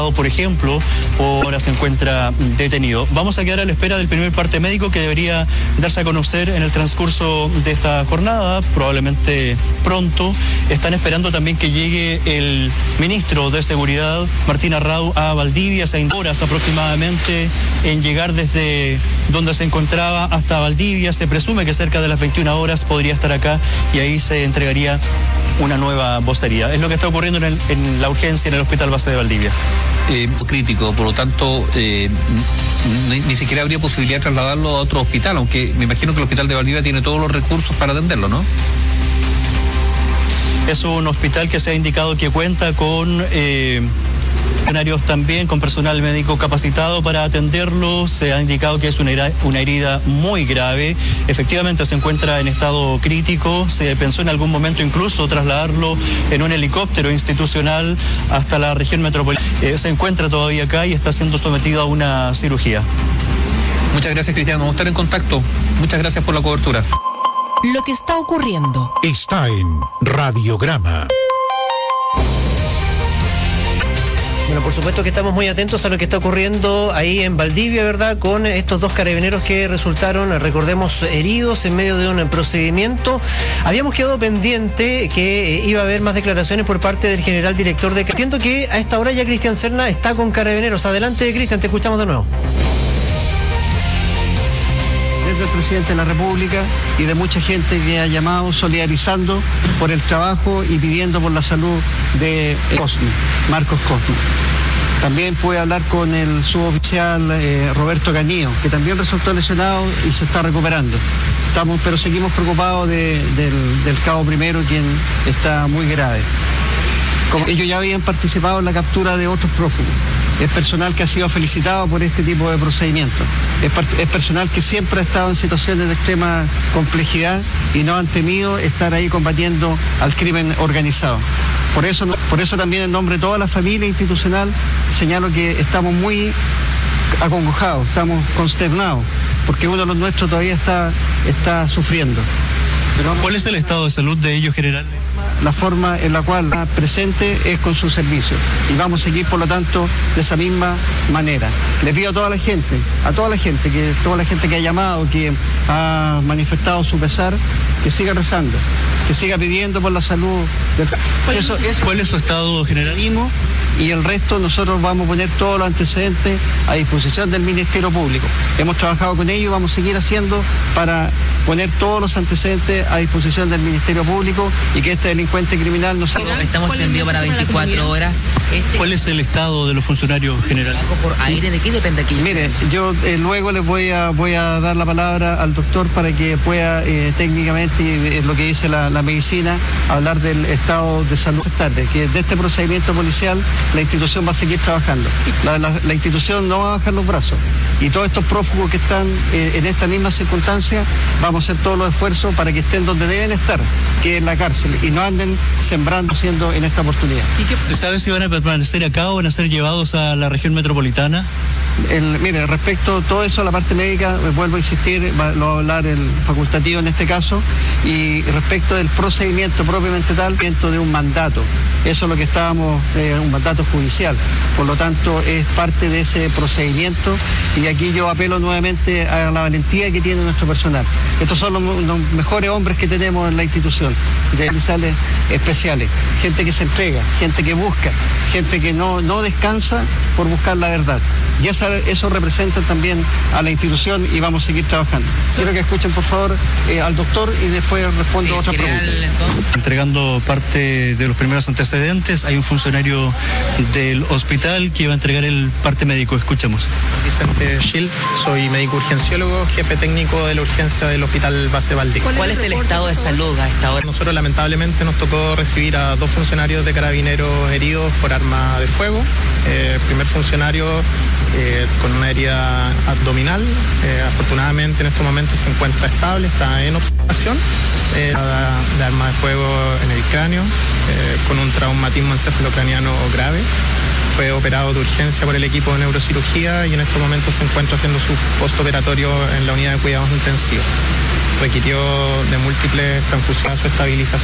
por ejemplo, ahora se encuentra detenido. Vamos a quedar a la espera del primer parte médico que debería darse a conocer en el transcurso de esta jornada, probablemente pronto. Están esperando también que llegue el ministro de Seguridad, Martín Arrau, a Valdivia, 6 horas aproximadamente en llegar desde donde se encontraba hasta Valdivia. Se presume que cerca de las 21 horas podría estar acá y ahí se entregaría una nueva vocería. Es lo que está ocurriendo en la urgencia en el Hospital Base de Valdivia. Crítico, por lo tanto, ni siquiera habría posibilidad de trasladarlo a otro hospital, aunque me imagino que el Hospital de Valdivia tiene todos los recursos para atenderlo, ¿no? Es un hospital que se ha indicado que cuenta con funcionarios también, con personal médico capacitado para atenderlo. Se ha indicado que es una herida muy grave. Efectivamente se encuentra en estado crítico. Se pensó en algún momento incluso trasladarlo en un helicóptero institucional hasta la región metropolitana. Se encuentra todavía acá y está siendo sometido a una cirugía. Muchas gracias, Cristiano. Vamos a estar en contacto. Muchas gracias por la cobertura. Lo que está ocurriendo está en Radiograma. Bueno, por supuesto que estamos muy atentos a lo que está ocurriendo ahí en Valdivia, ¿verdad? Con estos 2 carabineros que resultaron, recordemos, heridos en medio de un procedimiento. Habíamos quedado pendiente que iba a haber más declaraciones por parte del general director de... Entiendo que a esta hora ya Cristian Serna está con carabineros. Adelante, Cristian, te escuchamos de nuevo. Del presidente de la República y de mucha gente que ha llamado solidarizando por el trabajo y pidiendo por la salud de Marcos Cosme. También pude hablar con el suboficial Roberto Cañío, que también resultó lesionado y se está recuperando. Pero seguimos preocupados del cabo primero, quien está muy grave. Como ellos ya habían participado en la captura de otros prófugos. Es personal que ha sido felicitado por este tipo de procedimientos. Es personal que siempre ha estado en situaciones de extrema complejidad y no han temido estar ahí combatiendo al crimen organizado. Por eso también en nombre de toda la familia institucional señalo que estamos muy acongojados, estamos consternados, porque uno de los nuestros todavía está sufriendo. ¿Cuál es el estado de salud de ellos, general? La forma en la cual está presente es con su servicio y vamos a seguir, por lo tanto, de esa misma manera. Le pido a toda la gente que ha llamado, que ha manifestado su pesar, que siga rezando, que siga pidiendo por la salud. ¿Cuál es su estado, general? Y el resto nosotros vamos a poner todos los antecedentes a disposición del Ministerio Público. Hemos trabajado con ellos y vamos a seguir haciendo para poner todos los antecedentes a disposición del Ministerio Público y que este delincuente criminal no se... Estamos en envío para 24 horas. ¿Cuál es el estado de los funcionarios, general? ¿Por aire? ¿De qué depende aquí? Mire, yo luego les voy a dar la palabra al doctor para que pueda técnicamente, lo que dice la medicina, hablar del estado de salud tarde, que de este procedimiento policial la institución va a seguir trabajando. La institución no va a bajar los brazos. Y todos estos prófugos que están en esta misma circunstancia, vamos a hacer todos los esfuerzos para que estén donde deben estar, que es en la cárcel, y no anden sembrando siendo en esta oportunidad. ¿Se sabe si van a permanecer acá o van a ser llevados a la región metropolitana? Mire, respecto a todo eso, a la parte médica, vuelvo a insistir, lo va a hablar el facultativo en este caso, y respecto del procedimiento propiamente tal, de un mandato. Eso es lo que estábamos, un mandato judicial. Por lo tanto, es parte de ese procedimiento y aquí yo apelo nuevamente a la valentía que tiene nuestro personal. Estos son los mejores hombres que tenemos en la institución, de oficiales especiales, gente que se entrega, gente que busca, gente que no descansa por buscar la verdad. Y eso representa también a la institución y vamos a seguir trabajando. Quiero que escuchen, por favor, al doctor y después respondo a otras preguntas. Entregando parte de los primeros antecedentes, hay un funcionario del hospital que va a entregar el parte médico. Escuchemos. Vicente Schill, soy médico urgenciólogo, jefe técnico de la urgencia del Hospital Base Valdivia. ¿Cuál es el estado de salud a esta hora? Nosotros lamentablemente nos tocó recibir a 2 funcionarios de carabineros heridos por arma de fuego. El primer funcionario con una herida abdominal, afortunadamente en estos momentos se encuentra estable, está en observación, de arma de fuego en el cráneo, con un traumatismo encefalocraniano grave. Fue operado de urgencia por el equipo de neurocirugía y en estos momentos se encuentra haciendo su postoperatorio en la unidad de cuidados intensivos. Requirió de múltiples transfusiones su estabilización.